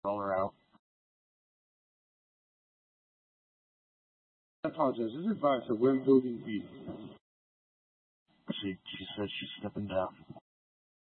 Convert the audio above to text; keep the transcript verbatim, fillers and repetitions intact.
roll her out. I apologize. This is advice of where building be. She she said she's stepping down.